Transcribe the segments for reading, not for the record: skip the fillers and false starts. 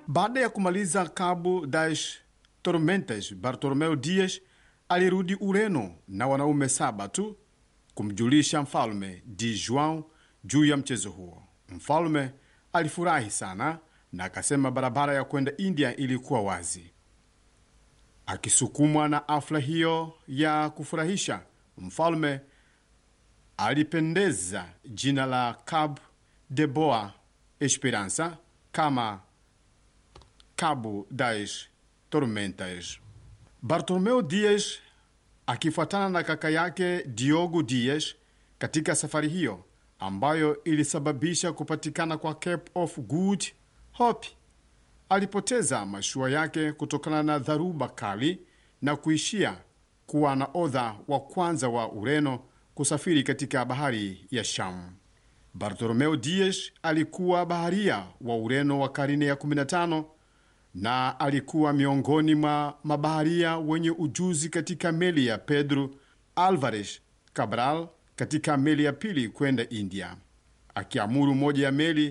Baada ya kumaliza Cabo das Tormentas, Bartolomeu Dias alirudi Ureno na wanaume 7 tu kumjulisha mfalme Di João juu ya mchezo huo. Mfalme alifurahi sana na akasema barabara ya kwenda India ilikuwa wazi. Akisukumwa na afla hiyo ya kufurahisha, mfalme alipendeza jina la Cabo de Boa Esperança kama Cabo das Tormentas. Bartolomeu Dias akifuatana na kaka yake Diogo Dias katika safari hiyo ambayo ilisababisha kupatikana kwa Cape of Good Hope, alipoteza mashua yake kutokana na dharuba kali na kuishia kuwa nahodha wa kwanza wa Ureno kusafiri katika bahari ya Shamu. Bartolomeu Dias alikuwa baharia wa Ureno wa karne ya 15 na alikuwa miongoni mwa mabaharia wenye ujuzi katika meli ya Pedro Alvarez Cabral katika meli ya pili kwenda India, akiamuru moja ya meli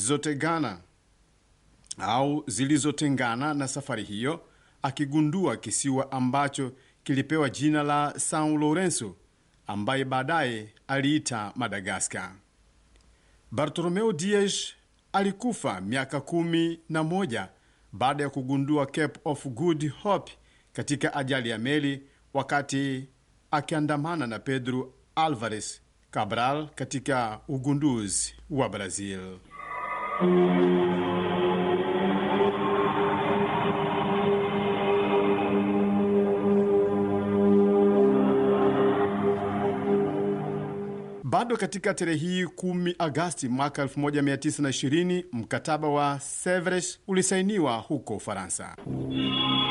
zilizotengana na safari hiyo, akigundua kisiwa ambacho kilipewa jina la São Lourenço ambaye baadaye aliita Madagascar. Bartolomeu Dias alikufa miaka 11 baada ya kugundua Cape of Good Hope katika ajali ya meli wakati akiandamana na Pedro Alvarez Cabral katika ugunduzi wa Brazil. Bado katika tarehe hii 10 Agasti mwaka 1920 mkataba wa Sèvres ulisainiwa huko Ufaransa.